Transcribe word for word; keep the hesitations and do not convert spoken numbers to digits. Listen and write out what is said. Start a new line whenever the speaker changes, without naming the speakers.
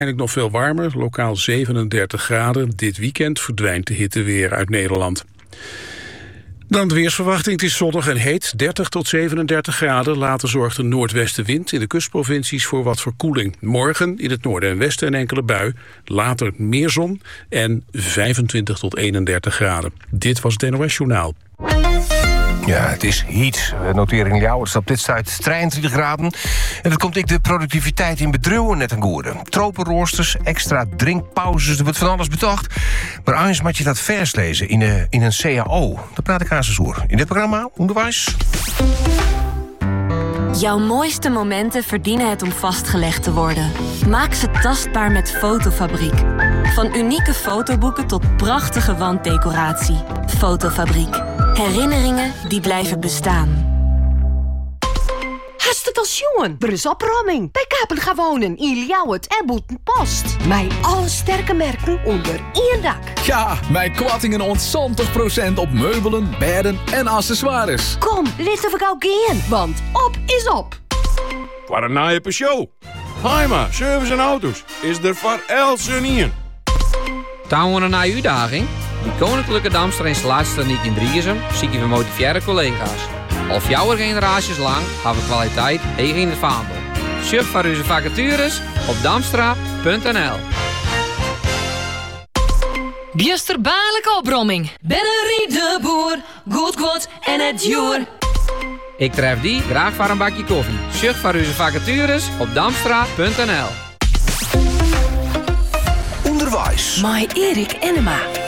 Eigenlijk nog veel warmer, lokaal zevenendertig graden. Dit weekend verdwijnt de hitte weer uit Nederland. Dan de weersverwachting. Het is zonnig en heet, dertig tot zevenendertig graden. Later zorgt een noordwestenwind in de kustprovincies voor wat verkoeling. Morgen in het noorden en westen een enkele bui. Later meer zon en vijfentwintig tot eenendertig graden. Dit was het N O S Journaal.
Ja, het is heat. We noteren in Ljouwers op dit stuit drieëntwintig graden. En dat komt ik de productiviteit in bedrijven net aan goede. Tropenroosters, extra drinkpauzes, er wordt van alles bedacht. Maar eens moet je dat vers lezen in, een, in een C A O. Daar praat ik aan zijn zoer. In dit programma, onderwijs.
Jouw mooiste momenten verdienen het om vastgelegd te worden. Maak ze tastbaar met Fotofabriek. Van unieke fotoboeken tot prachtige wanddecoratie. Fotofabriek. Herinneringen die blijven bestaan.
Hast het als jongen? Er is opruiming. Bij Kapen gaan wonen in Ljouwert en Boetenpost. Mijn alle sterke merken onder één dak.
Ja, mijn kwattingen ontzontig procent op meubelen, bedden en accessoires.
Kom, laten we gauw gaan, want op is op.
Voor een naaie show. Heima, service en auto's is er voor elsen in.
Touwen naar uw uitdaging? Die Koninklijke Damster installatietechniek in Driessen zie je van motiveerde collega's. Al jouw generaties lang hebben we kwaliteit tegen in het vaandel. Surf voor onze vacatures op damstra punt n l.
Biesterbaarlijke opbromming. Bennerie de boer, goed kwart en het joer.
Ik tref die graag voor een bakje koffie. Surf voor onze vacatures op damstra punt n l.
Onderwijs.
My Erik Enema.